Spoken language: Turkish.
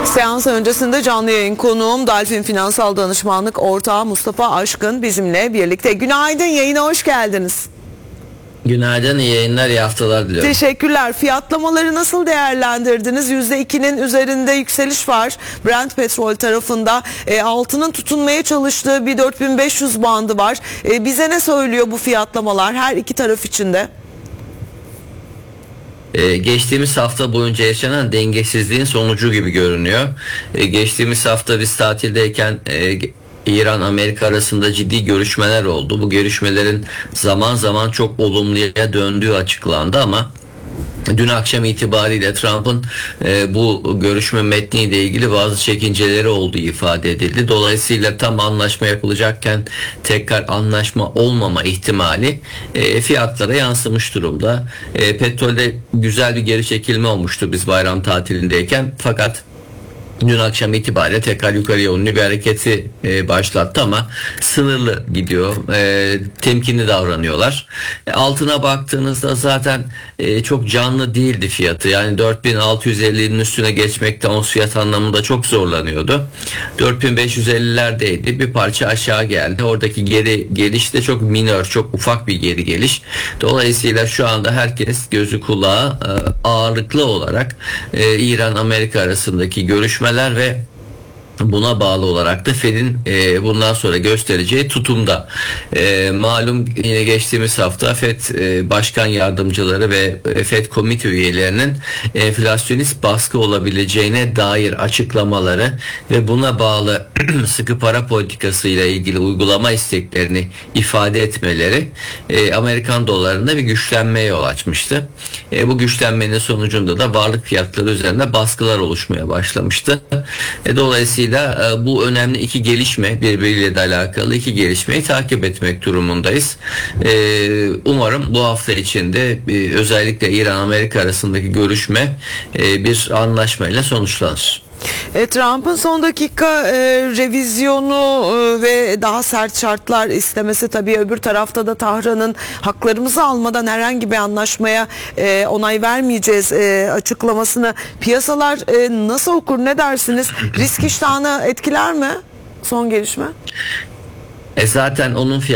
Seans öncesinde canlı yayın konuğum Delfin Finansal Danışmanlık Ortağı Mustafa Aşkın bizimle birlikte. Günaydın, yayına hoş geldiniz. Günaydın, iyi yayınlar, iyi haftalar diliyorum. Teşekkürler. Fiyatlamaları nasıl değerlendirdiniz? %2'nin üzerinde yükseliş var Brent petrol tarafında. Altının tutunmaya çalıştığı bir 4500 bandı var. Bize ne söylüyor bu fiyatlamalar her iki taraf içinde? Geçtiğimiz hafta boyunca yaşanan dengesizliğin sonucu gibi görünüyor. Geçtiğimiz hafta biz tatildeyken İran-Amerika arasında ciddi görüşmeler oldu. Bu görüşmelerin zaman zaman çok olumluya döndüğü açıklandı ama dün akşam itibariyle Trump'ın bu görüşme metniyle ilgili bazı çekinceleri olduğu ifade edildi. Dolayısıyla tam anlaşma yapılacakken tekrar anlaşma olmama ihtimali fiyatlara yansımış durumda. Petrolde güzel bir geri çekilme olmuştu biz bayram tatilindeyken, fakat dün akşam itibariyle tekrar yukarı yönlü bir hareketi başlattı ama sınırlı gidiyor. Temkinli davranıyorlar. Altına baktığınızda zaten çok canlı değildi fiyatı. Yani 4650'nin üstüne geçmekte ons fiyat anlamında çok zorlanıyordu. 4550'lerdeydi. Bir parça aşağı geldi. Oradaki geri geliş de çok minör, çok ufak bir geri geliş. Dolayısıyla şu anda herkes gözü kulağı ağırlıklı olarak İran-Amerika arasındaki görüşmeler ve buna bağlı olarak da Fed'in bundan sonra göstereceği tutumda. Malum yine geçtiğimiz hafta Fed başkan yardımcıları ve Fed komite üyelerinin enflasyonist baskı olabileceğine dair açıklamaları ve buna bağlı sıkı para politikası ile ilgili uygulama isteklerini ifade etmeleri Amerikan dolarında bir güçlenmeye yol açmıştı. Bu güçlenmenin sonucunda da varlık fiyatları üzerinde baskılar oluşmaya başlamıştı. Dolayısıyla bu önemli iki gelişme, birbiriyle de alakalı iki gelişmeyi takip etmek durumundayız. Umarım bu hafta içinde özellikle İran-Amerika arasındaki görüşme bir anlaşmayla sonuçlanır. Trump'ın son dakika revizyonu ve daha sert şartlar istemesi, tabii öbür tarafta da Tahran'ın haklarımızı almadan herhangi bir anlaşmaya onay vermeyeceğiz açıklamasını piyasalar nasıl okur, ne dersiniz? Risk iştahını etkiler mi son gelişme? Zaten onun